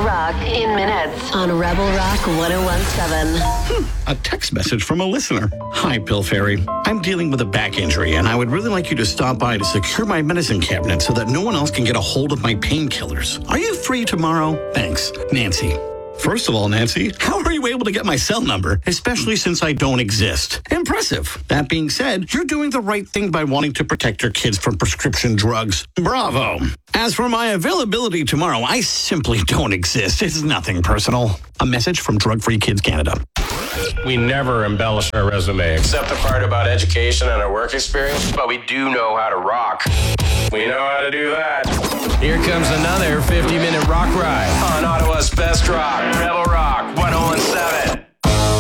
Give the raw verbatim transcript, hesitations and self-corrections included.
Rock in minutes on Rebel Rock ten seventeen. Hmm, a text message from a listener. Hi, Pill Fairy. I'm dealing with a back injury, and I would really like you to stop by to secure my medicine cabinet so that no one else can get a hold of my painkillers. Are you free tomorrow? Thanks, Nancy. First of all, Nancy, how are you able to get my cell number, especially since I don't exist? Impressive. That being said, you're doing the right thing by wanting to protect your kids from prescription drugs. Bravo. As for my availability tomorrow, I simply don't exist. It's nothing personal. A message from Drug Free Kids Canada. We never embellish our resume, except the part about education and our work experience, but we do know how to rock. We know how to do that. Here comes another fifty-minute rock ride on Ottawa's Best Rock, Rebel Rock ten seventeen.